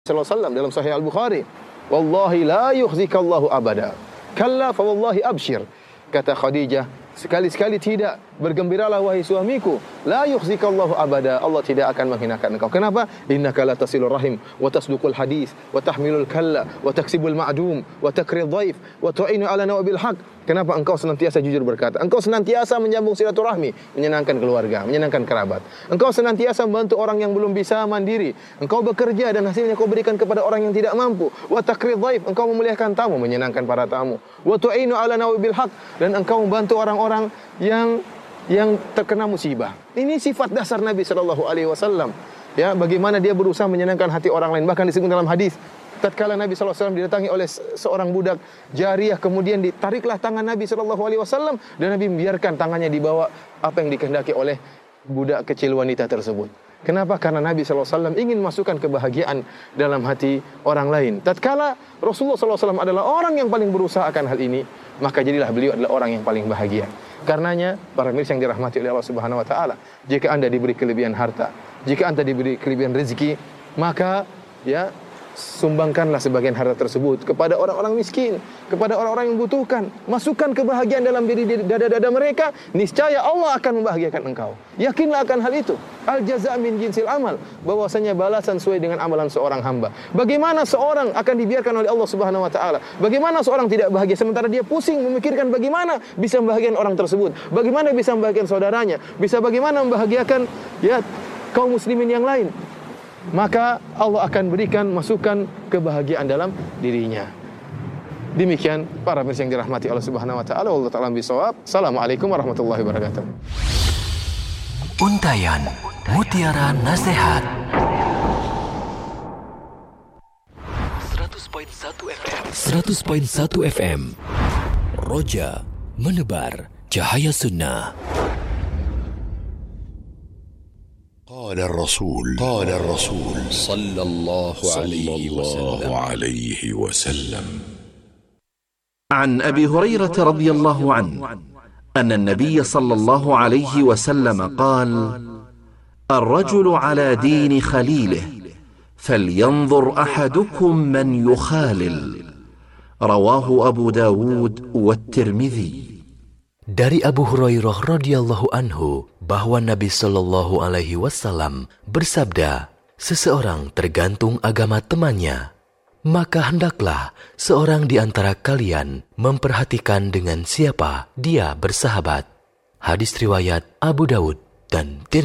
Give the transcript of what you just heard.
sallallahu alaihi wasallam dalam Sahih Al-Bukhari, wallahi la yukhzikallahu abada, kalla fa wallahi abshir. Kata Khadijah, sekali-sekali tidak, bergembiralah wahai suamiku, la yukhzikallahu abada, Allah tidak akan menghinakan engkau. Kenapa? Innaka la tasilur rahim wa tasduqul hadis wa tahmilul kalla wa taksibul ma'dum wa takrir dhaif wa tu'inu ala nawabil haq. Kenapa engkau senantiasa jujur berkata? Engkau senantiasa menyambung silaturahmi, menyenangkan keluarga, menyenangkan kerabat. Engkau senantiasa membantu orang yang belum bisa mandiri. Engkau bekerja dan hasilnya kau berikan kepada orang yang tidak mampu. Wa takrir dhaif, engkau memuliakan tamu, menyenangkan para tamu. Wa tu'inu ala nawabil haq, dan engkau membantu orang-orang yang terkena musibah. Ini sifat dasar Nabi sallallahu alaihi wasallam. Ya, bagaimana dia berusaha menyenangkan hati orang lain. Bahkan disebut dalam hadis, tatkala Nabi sallallahu alaihi wasallam didatangi oleh seorang budak jariyah, kemudian ditariklah tangan Nabi sallallahu alaihi wasallam dan Nabi membiarkan tangannya dibawa apa yang dikehendaki oleh budak kecil wanita tersebut. Kenapa? Karena Nabi sallallahu alaihi wasallam ingin masukkan kebahagiaan dalam hati orang lain. Tatkala Rasulullah sallallahu alaihi wasallam adalah orang yang paling berusaha akan hal ini, maka jadilah beliau adalah orang yang paling bahagia. Karenanya, para pemirsa yang dirahmati oleh Allah Subhanahu wa taala, jika Anda diberi kelebihan harta, jika Anda diberi kelebihan rezeki, maka ya sumbangkanlah sebagian harta tersebut kepada orang-orang miskin, kepada orang-orang yang membutuhkan. Masukkan kebahagiaan dalam diri dada-dada mereka, niscaya Allah akan membahagiakan engkau. Yakinlah akan hal itu. Al-jaza' min jinsil amal, bahwasanya balasan sesuai dengan amalan seorang hamba. Bagaimana seorang akan dibiarkan oleh Allah Subhanahu wa taala? Bagaimana seorang tidak bahagia sementara dia pusing memikirkan bagaimana bisa membahagiakan orang tersebut? Bagaimana bisa membahagiakan saudaranya? Bagaimana membahagiakan ya kaum muslimin yang lain? Maka Allah akan berikan masukan kebahagiaan dalam dirinya. Demikian para pemirsa yang dirahmati Allah Subhanahu wa taala, wallahu ta'ala bisawab. Assalamualaikum warahmatullahi wabarakatuh. Untayan Mutiara Nasihat 100.1 FM Roja menebar cahaya sunnah. قال الرسول صلى الله عليه وسلم عن أبي هريرة رضي الله عنه أن النبي صلى الله عليه وسلم قال: الرجل على دين خليله فلينظر أحدكم من يخالل. رواه أبو داود والترمذي. Dari Abu Hurairah radhiyallahu anhu bahwa Nabi sallallahu alaihi wasallam bersabda, seseorang tergantung agama temannya, maka hendaklah seorang di antara kalian memperhatikan dengan siapa dia bersahabat. Hadis riwayat Abu Dawud dan Tirmidzi.